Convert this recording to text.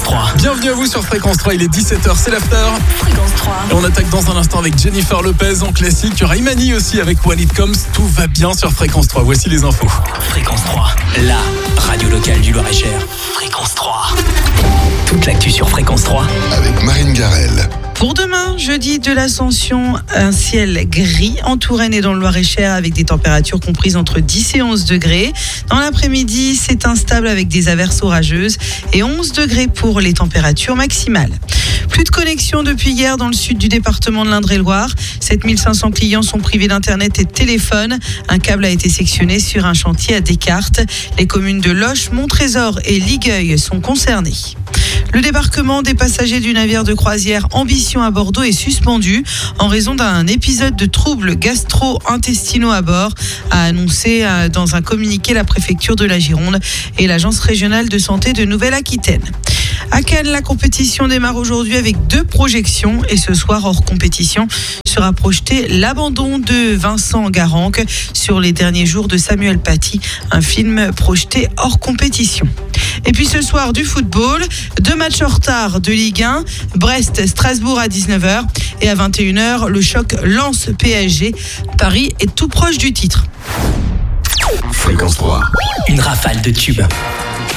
3. Bienvenue à vous sur Fréquence 3, il est 17h, c'est l'after. Fréquence 3. Et on attaque dans un instant avec Jennifer Lopez en classique. Il y aura Imani aussi avec When It Comes. Tout va bien sur Fréquence 3. Voici les infos. Fréquence 3, la radio locale du Loir-et-Cher. Fréquence 3. Toute l'actu sur Fréquence 3. Avec Marine Garrel. Pour demain, jeudi de l'Ascension, un ciel gris en Touraine et dans le Loir-et-Cher avec des températures comprises entre 10 et 11 degrés. Dans l'après-midi, c'est instable avec des averses orageuses et 11 degrés pour les températures maximales. Plus de connexion depuis hier dans le sud du département de l'Indre-et-Loire. 7500 clients sont privés d'internet et de téléphone. Un câble a été sectionné sur un chantier à Descartes. Les communes de Loches, Montrésor et Ligueuil sont concernées. Le débarquement des passagers du navire de croisière Ambition à Bordeaux est suspendu en raison d'un épisode de troubles gastro-intestinaux à bord, a annoncé dans un communiqué la préfecture de la Gironde et l'agence régionale de santé de Nouvelle-Aquitaine. À Cannes, la compétition démarre aujourd'hui avec 2 projections et ce soir, hors compétition, sera projeté l'abandon de Vincent Garanque sur les derniers jours de Samuel Paty, un film projeté hors compétition. Et puis ce soir, du football, 2 matchs en retard de Ligue 1, Brest-Strasbourg à 19h et à 21h, le choc Lens-PSG. Paris est tout proche du titre. Fréquence 3. Une rafale de tubes.